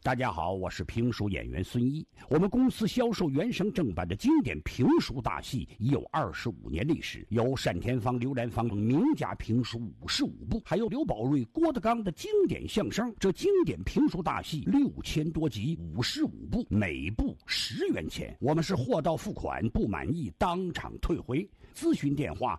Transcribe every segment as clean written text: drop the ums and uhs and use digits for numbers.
大家好，我是评书演员孙一。我们公司销售原声正版的经典评书大戏已有25年历史，有单田芳、刘兰芳名家评书55部，还有刘宝瑞、郭德纲的经典相声。这经典评书大戏6000多集，55部，每部10元钱。我们是货到付款，不满意当场退回。咨询电话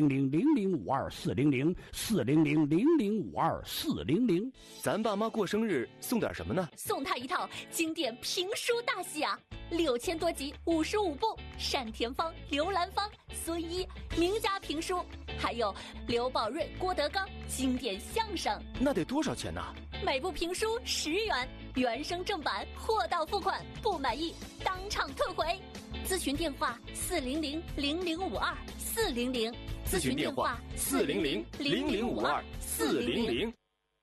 400-0052-400，400-0052-400。 咱爸妈过生日送点什么呢？ 送他一套经典评书大戏啊，6000多集，55部，单田芳、刘兰芳、孙一名家评书，还有刘宝瑞、郭德纲经典相声。 那得多少钱呢？ 每部评书10元，原声正版，货到付款，不满意当场退回。咨询电话400-0052-400， 咨询电话400-0052-400。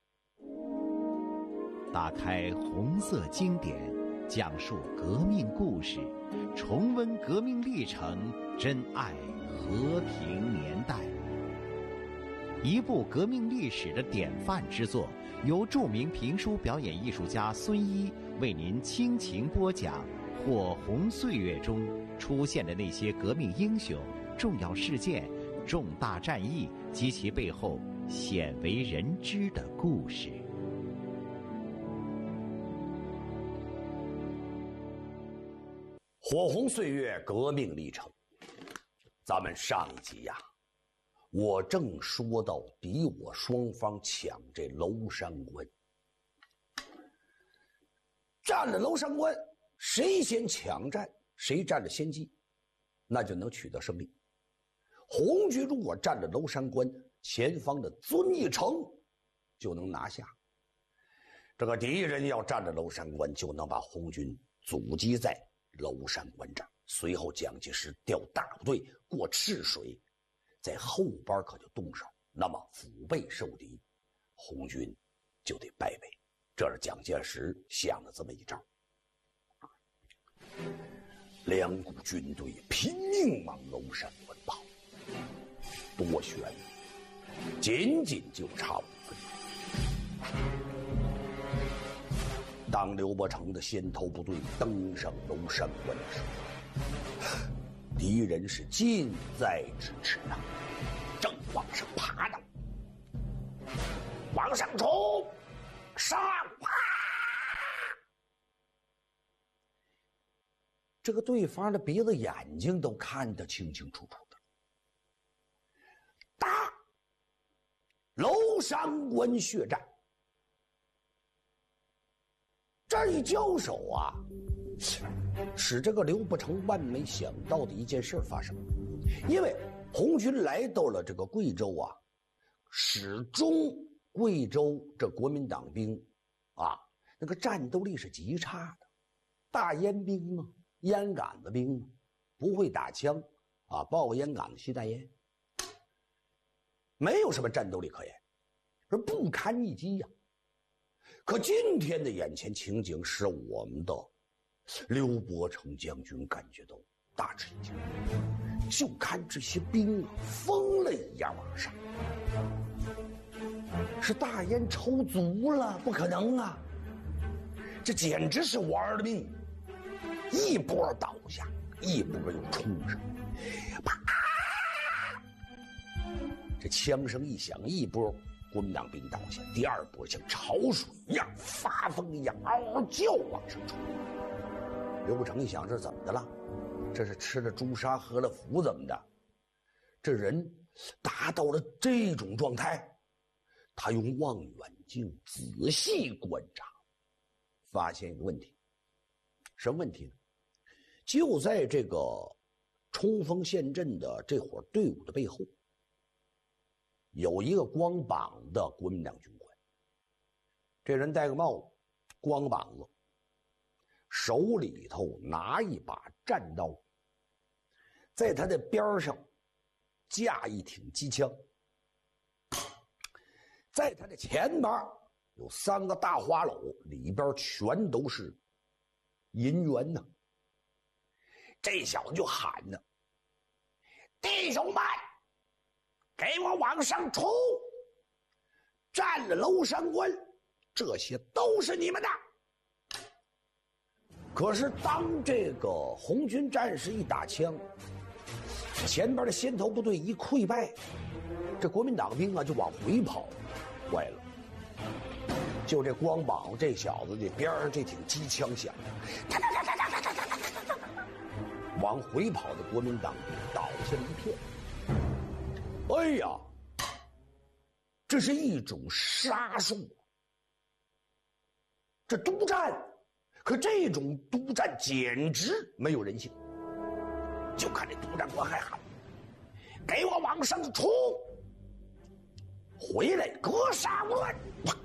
打开红色经典，讲述革命故事，重温革命历程，珍爱和平年代。一部革命历史的典范之作，由著名评书表演艺术家孙一为您倾情播讲火红岁月中出现的那些革命英雄、重要事件、重大战役及其背后鲜为人知的故事。 火红岁月革命历程，咱们上一集呀，我正说到敌我双方抢这娄山关，占了娄山关，谁先抢占，谁占了先机，那就能取得胜利。红军如果占了娄山关，前方的遵义城就能拿下。这个敌人要占了娄山关，就能把红军阻击在娄山关这儿。随后蒋介石调大部队过赤水，在后边可就动手，那么腹背受敌，红军就得败北。这是蒋介石想的这么一招。两股军队拼命往娄山关跑，多悬，仅仅就差5分钟。当刘伯承的先头部队登上娄山关的时候，敌人是近在咫尺啊，正往上爬呢，往上冲，上啪！这个对方的鼻子眼睛都看得清清楚楚的。打娄山关血战，这一交手啊，使这个刘伯承万没想到的一件事发生。因为红军来到了这个贵州啊，始终贵州这国民党兵啊，那个战斗力是极差的，大烟兵嘛，烟杆子兵嘛，不会打枪啊，抱个烟杆子吸大烟，没有什么战斗力可言，是不堪一击呀。可今天的眼前情景使我们的刘伯承将军感觉到大吃一惊，就看这些兵啊，疯了一样往上，是大烟抽足了？不可能啊！这简直是玩了命，一波倒下，一波又冲上，啪！这枪声一响，一波国民党兵倒下，第二波像潮水一样，发疯一样，嗷嗷叫往上冲。刘伯承一想，这怎么的了？这是吃了朱砂喝了符怎么的？这人达到了这种状态。他用望远镜仔细观察，发现一个问题。什么问题呢？就在这个冲锋陷阵的这伙队伍的背后，有一个光膀的国民党军官。这人戴个帽子，光膀子，手里头拿一把战刀，在他的边上架一挺机枪，在他的前边有3个大花篓，里边全都是银元呢。这小子就喊呢：“弟兄们，给我往上冲！占了娄山关，这些都是你们的。” 可是当这个红军战士一打枪，前边的先头部队一溃败，这国民党兵啊就往回跑，坏了。就这光膀这小子的边上这挺机枪响，往回跑的国民党兵倒下了一片。哎呀，这是一种杀术，这督战，可这种督战简直没有人性。就看这督战官还喊：“给我往上冲！回来，格杀勿论！”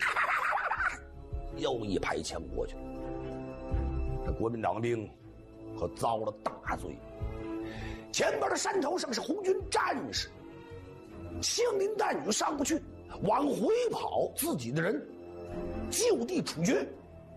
又一排枪过去，这国民党兵可遭了大罪。前边的山头上是红军战士，枪林弹雨上不去，往回跑，自己的人就地处决。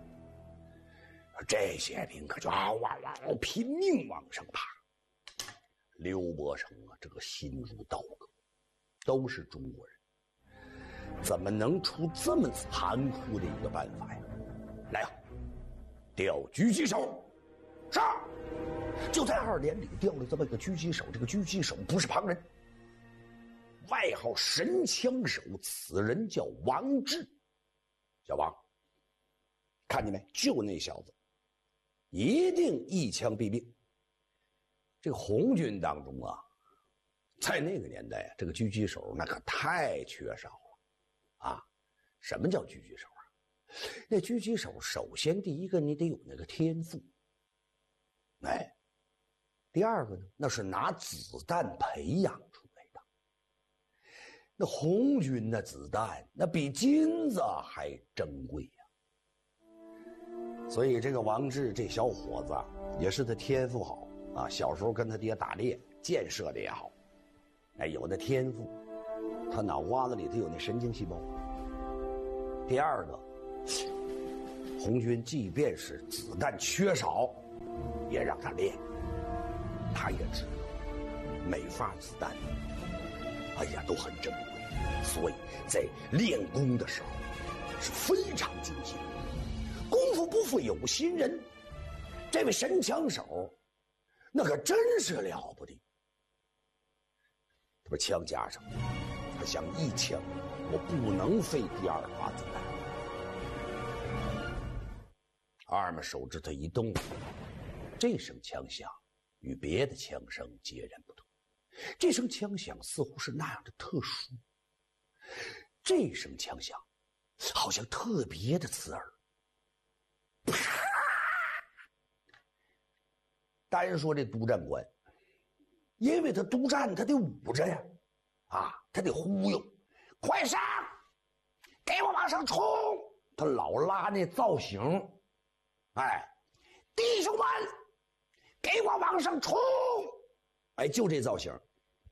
这些兵可就拼命往上爬。刘伯承啊，这个心如刀割，都是中国人，怎么能出这么残酷的一个办法呀？来啊，调狙击手，上！就在2连里调了这么一个狙击手，这个狙击手不是旁人，外号神枪手，此人叫王志。小王，看见没？就那小子，一定一枪毙命。这个红军当中啊，在那个年代啊，这个狙击手那可太缺少了啊！什么叫狙击手啊？那狙击手首先第一个你得有那个天赋，哎，第二个呢，那是拿子弹培养出来的。那红军的子弹那比金子还珍贵呀。所以这个王志这小伙子也是他天赋好啊，小时候跟他爹打猎，箭射的也好，哎，有的天赋，他脑瓜子里头有那神经细胞。第二个，红军即便是子弹缺少，也让他练，他也知道每发子弹，哎呀都很珍贵，所以在练功的时候是非常精进。功夫不负有心人，这位神枪手那可真是了不得。他把枪架上，他想一枪，我不能费第二发子弹。二嘛手指头一动，这声枪响与别的枪声截然不同。这声枪响似乎是那样的特殊，这声枪响好像特别的刺耳。啪！单说这督战官，因为他督战他得捂着呀，啊，他得忽悠，快上，给我往上冲！他老拉那造型，哎，弟兄们，给我往上冲！哎，就这造型，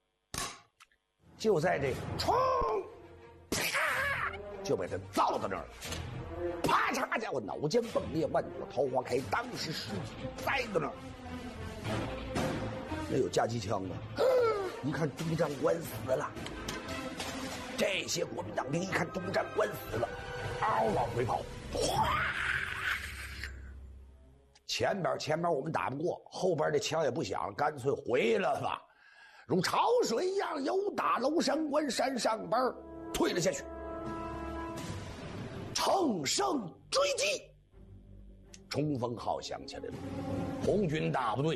就在这冲，啪，就把他造到那儿了。啪嚓家伙，脑浆迸裂，万朵桃花开，当时尸体栽到那儿。那有架机枪啊！一看督战官死了，这些国民党兵一看督战官死了，往回跑，哗！前边我们打不过，后边这枪也不响，干脆回来吧，如潮水一样由打娄山关山上边退了下去。乘胜追击，冲锋号响起来了，红军大部队